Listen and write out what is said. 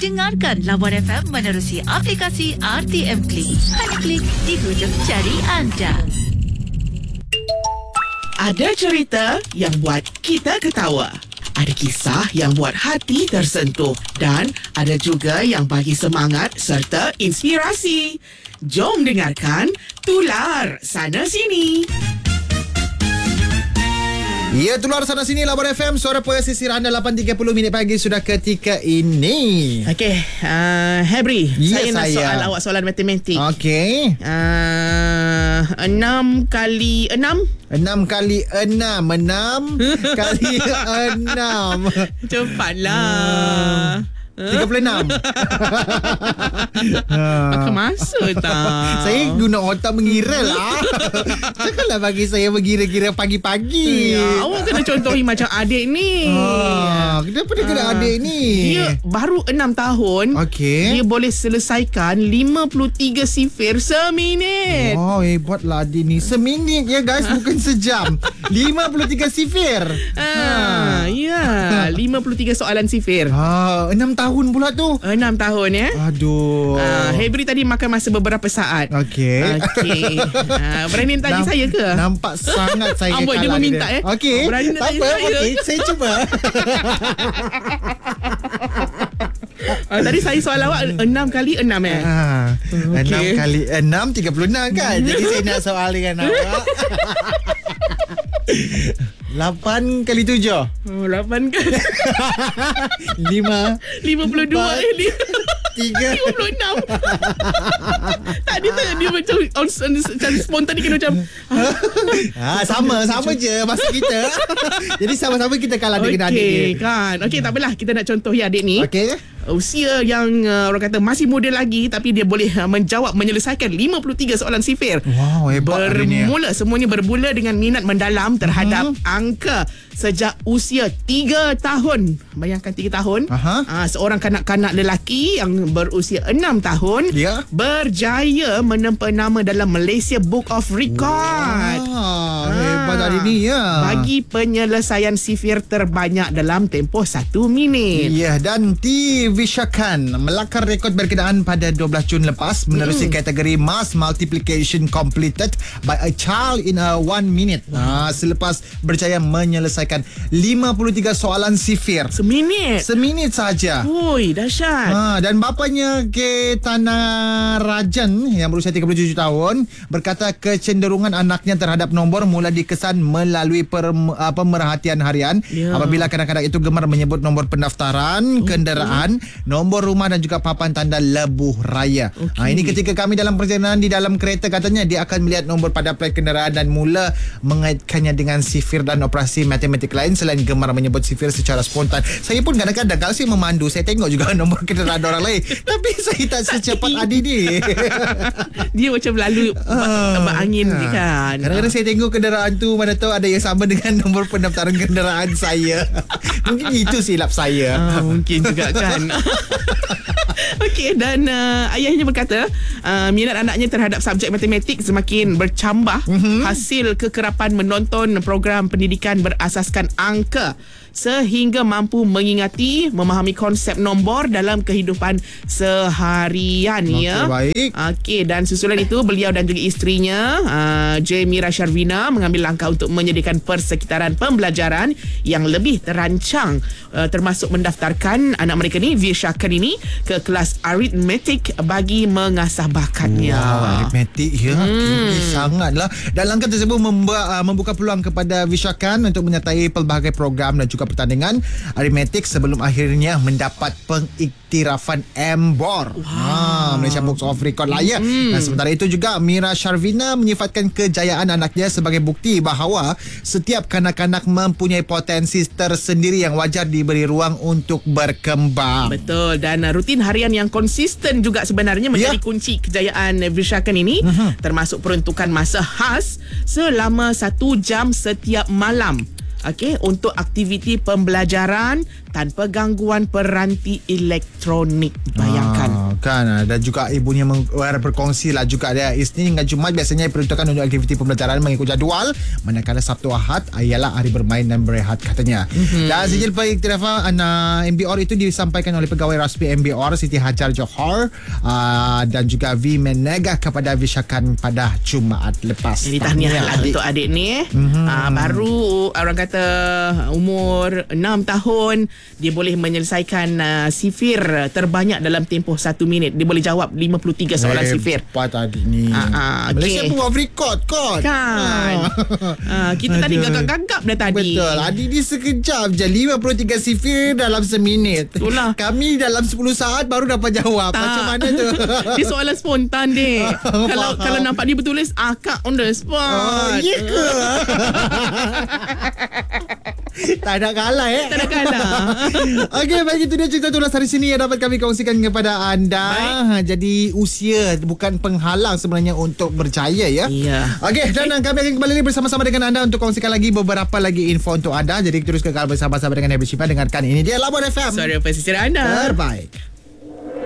Dengarkan Labuan FM menerusi aplikasi RTM Klik. Hanya klik di hujung jari anda. Ada cerita yang buat kita ketawa. Ada kisah yang buat hati tersentuh. Dan ada juga yang bagi semangat serta inspirasi. Jom dengarkan Tular Sana Sini. Ya, Tular Sana Sini Labuan FM, suara pesisir anda 8.30 minit pagi sudah ketika ini. Okey, Hebri, Ya, saya nak saya. soal awak soalan matematik. Okey. 6 kali 6? 6 kali 6. 6 kali 6. Cepatlah. 36. Makan masa tak? Saya guna otak mengira lah. Janganlah bagi saya mengira-gira pagi-pagi. Ya, awak kena contohi macam adik ni. Kenapa dia kena adik ni? Dia baru 6 tahun. Okey. Dia boleh selesaikan 53 sifir seminit. Wow, hebatlah adik ni. Seminit ya guys, bukan sejam. 53 sifir. Ya, 53 soalan sifir. 6 tahun pula tu. 6 tahun ya. Aduh. Hebri tadi makan masa beberapa saat. Okey. Berani tanya saya ke? Nampak sangat saya Amboi, dia kalah meminta, dia. Okey. Berani nak Tak tanya apa. saya. Okey, saya cuba. Tadi saya soal awak 6 kali 6 eh. 6 kali 6 36 kan. Jadi saya nak soal dengan awak. 8 kali 7. 8 kali 5 52 ni. 3 56. Tak, dia macam macam spontan dia kena macam sama je masa kita. Jadi sama-sama kita kalah dengan adik dia. okey kan. Okey, tak apalah, kita nak contoh ya adik ni. Okey. Usia yang orang kata masih muda lagi, tapi dia boleh menyelesaikan 53 soalan sifir. Wow, hebat hari ni. Semuanya bermula dengan minat mendalam terhadap angka sejak usia 3 tahun. Bayangkan 3 tahun. Seorang kanak-kanak lelaki yang berusia 6 tahun berjaya menempa nama dalam Malaysia Book of Record. Hebat hari ni ya. Bagi penyelesaian sifir terbanyak dalam tempoh 1 minit. Ya, dan Vishakan melakar rekod berkenaan pada 12 Jun lepas menerusi kategori Mass Multiplication Completed by a Child in a 1 minute. Selepas berjaya menyelesaikan 53 soalan sifir. Seminit saja. Ui, dahsyat. Dan bapanya Ketana Rajan yang berusia 37 tahun berkata kecenderungan anaknya terhadap nombor mula dikesan melalui pemerhatian harian apabila kanak-kanak itu gemar menyebut nombor pendaftaran kenderaan, nombor rumah dan juga papan tanda lebuh raya. Ini ketika kami dalam perjalanan di dalam kereta, katanya dia akan melihat nombor pada plat kenderaan dan mula mengaitkannya dengan sifir dan operasi matematik lain selain gemar menyebut sifir secara spontan. Saya pun kadang-kadang kalau saya memandu, saya tengok juga nombor kenderaan orang lain. Tapi saya tak secepat adik ni. Dia macam lalu berangin je kan. Kadang-kadang saya tengok kenderaan tu, mana tahu ada yang sama dengan nombor pendaftaran kenderaan saya. Mungkin itu silap saya. Mungkin juga kan. Okey, dan ayahnya berkata minat anaknya terhadap subjek matematik semakin bercambah hasil kekerapan menonton program pendidikan berasaskan angka sehingga mampu mengingati, memahami konsep nombor dalam kehidupan seharian. Baik. Okey, dan susulan itu beliau dan juga isterinya J. Mira Sharvina mengambil langkah untuk menyediakan persekitaran pembelajaran yang lebih terancang, termasuk mendaftarkan anak mereka ni, Vishakan ini, ke kelas aritmetik bagi mengasah bakatnya. Aritmetik ya, tinggi sangatlah. Dan langkah tersebut membuka peluang kepada Vishakan untuk menyertai pelbagai program dan juga pertandingan aritmetik sebelum akhirnya mendapat pengiktirafan MBOR. Malaysia Books of Record lah ya. Dan sementara itu juga Mira Sharvina menyifatkan kejayaan anaknya sebagai bukti bahawa setiap kanak-kanak mempunyai potensi tersendiri yang wajar diberi ruang untuk berkembang. Betul, dan rutin harian yang konsisten juga sebenarnya menjadi kunci kejayaan Vishakan ini, termasuk peruntukan masa khas selama 1 jam setiap malam. Okey, untuk aktiviti pembelajaran tanpa gangguan peranti elektronik. Bayangkan. Kan, dan juga ibunya berkongsi lah juga dia Isnin hingga Jumaat biasanya diperuntukkan untuk aktiviti pembelajaran mengikut jadual, manakala Sabtu Ahad ialah hari bermain dan berehat katanya. Dan sijil pengiktirafan MBR itu disampaikan oleh pegawai rasmi MBR Siti Hajar Johor dan juga V Menegah kepada Vishakan pada Jumaat lepas. Jadi tahniah lah untuk adik ni. Baru orang kata umur 6 tahun dia boleh menyelesaikan sifir terbanyak dalam tempoh 1 minit. Dia boleh jawab 53 soalan sifir. Hebat adik ni. Malaysia pun buat record kot. Kan. Kita tadi gagap-gagap dah tadi. Betul. Adik ni sekejap je 53 sifir dalam seminit. Itulah. Kami dalam 10 saat baru dapat jawab. Macam mana tu? Dia soalan spontan dek. Kalau nampak dia bertulis akak on the spot. Ya ke? Tak nak kalah Tak nak kalah. Okey, baik, itu dia cerita tulas hari sini yang dapat kami kongsikan kepada anda. Jadi usia bukan penghalang sebenarnya untuk berjaya ya. Ya. Okey, dan kami akan kembali bersama-sama dengan anda untuk kongsikan lagi beberapa lagi info untuk anda. Jadi terus kekal bersama-sama dengan Habib Syifa. Dengarkan ini dia Labuan FM. Suara pesisir anda. Terbaik.